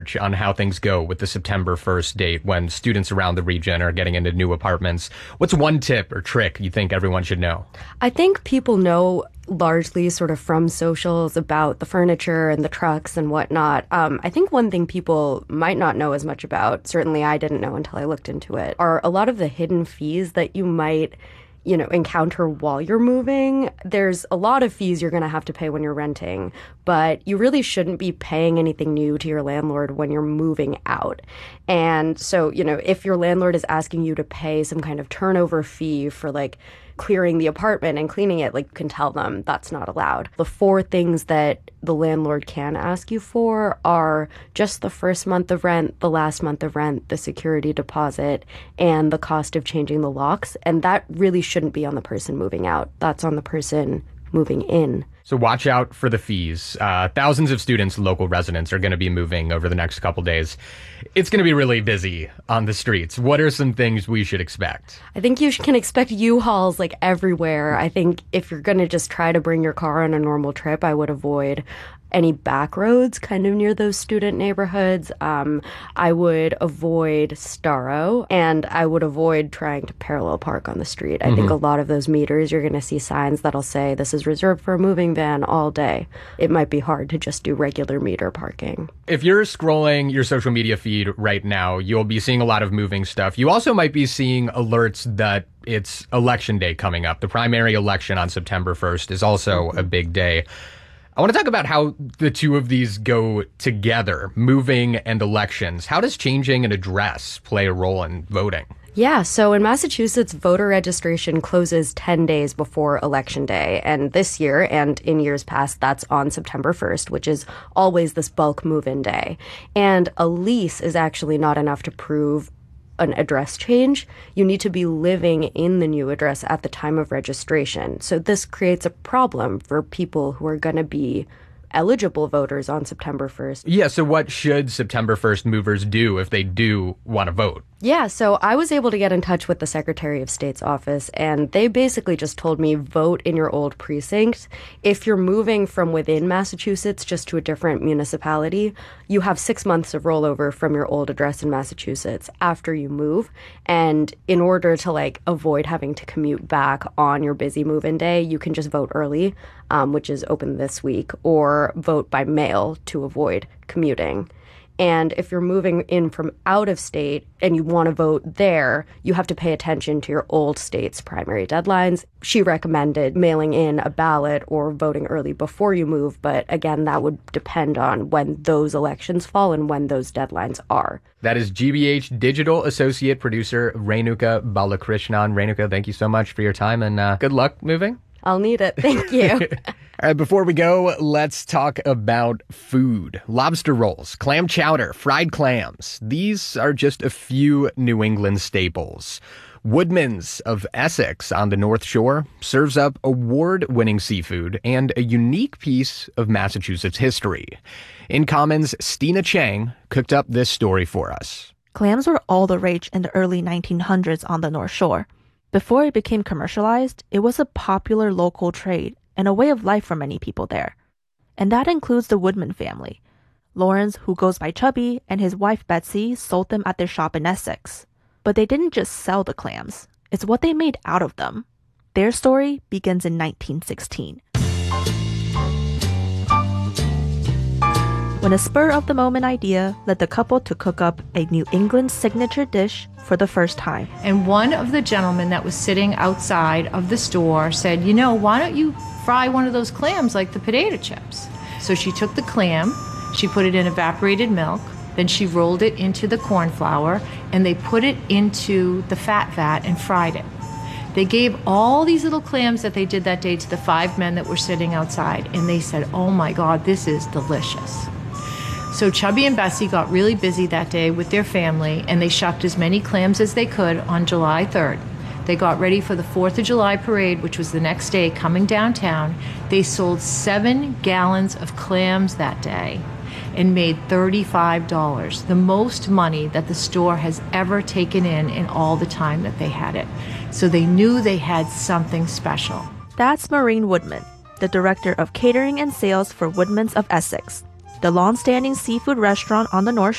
on how things go with the September 1st date when students around the region are getting into new apartments. What's one tip or trick you think everyone should know? I think people know largely sort of from socials about the furniture and the trucks and whatnot. I think one thing people might not know as much about, certainly I didn't know until I looked into it, are a lot of the hidden fees that you might encounter while you're moving. There's a lot of fees you're going to have to pay when you're renting, but you really shouldn't be paying anything new to your landlord when you're moving out. And so, if your landlord is asking you to pay some kind of turnover fee for like clearing the apartment and cleaning it, like, you can tell them that's not allowed. The 4 things that the landlord can ask you for are just the first month of rent, the last month of rent, the security deposit, and the cost of changing the locks. And that really shouldn't be on the person moving out. That's on the person moving in. So watch out for the fees. Thousands of students, local residents, are going to be moving over the next couple days. It's going to be really busy on the streets. What are some things we should expect? I think you can expect U-Hauls like everywhere. I think if you're going to just try to bring your car on a normal trip, I would avoid any back roads kind of near those student neighborhoods. I would avoid Starro, and I would avoid trying to parallel park on the street. I think a lot of those meters, you're going to see signs that'll say this is reserved for a moving van all day. It might be hard to just do regular meter parking. If you're scrolling your social media feed right now, you'll be seeing a lot of moving stuff. You also might be seeing alerts that it's election day coming up. The primary election on September 1st is also a big day. I want to talk about how the two of these go together, moving and elections. How does changing an address play a role in voting? Yeah, so in Massachusetts, voter registration closes 10 days before Election Day. And this year, and in years past, that's on September 1st, which is always this bulk move-in day. And a lease is actually not enough to prove an address change. You need to be living in the new address at the time of registration. So this creates a problem for people who are going to be eligible voters on September 1st. Yeah, so what should September 1st movers do if they do want to vote? Yeah, so I was able to get in touch with the Secretary of State's office, and they basically just told me vote in your old precinct. If you're moving from within Massachusetts just to a different municipality, you have 6 months of rollover from your old address in Massachusetts after you move. And in order to avoid having to commute back on your busy move-in day, you can just vote early, which is open this week, or vote by mail to avoid commuting. And if you're moving in from out of state and you want to vote there, you have to pay attention to your old state's primary deadlines. She recommended mailing in a ballot or voting early before you move. But again, that would depend on when those elections fall and when those deadlines are. That is GBH Digital Associate Producer Renuka Balakrishnan. Renuka, thank you so much for your time and good luck moving. I'll need it. Thank you. All right, before we go, let's talk about food. Lobster rolls, clam chowder, fried clams. These are just a few New England staples. Woodman's of Essex on the North Shore serves up award-winning seafood and a unique piece of Massachusetts history. InCommon's Stina Chang cooked up this story for us. Clams were all the rage in the early 1900s on the North Shore. Before it became commercialized, it was a popular local trade and a way of life for many people there. And that includes the Woodman family. Lawrence, who goes by Chubby, and his wife Betsy sold them at their shop in Essex. But they didn't just sell the clams. It's what they made out of them. Their story begins in 1916. When a spur-of-the-moment idea led the couple to cook up a New England signature dish for the first time. And one of the gentlemen that was sitting outside of the store said, why don't you fry one of those clams like the potato chips? So she took the clam, she put it in evaporated milk, then she rolled it into the corn flour, and they put it into the fat vat and fried it. They gave all these little clams that they did that day to the 5 men that were sitting outside, and they said, oh my God, this is delicious. So Chubby and Bessie got really busy that day with their family, and they shucked as many clams as they could on July 3rd. They got ready for the 4th of July parade, which was the next day coming downtown. They sold 7 gallons of clams that day and made $35, the most money that the store has ever taken in all the time that they had it. So they knew they had something special. That's Maureen Woodman, the director of catering and sales for Woodman's of Essex. the long-standing seafood restaurant on the North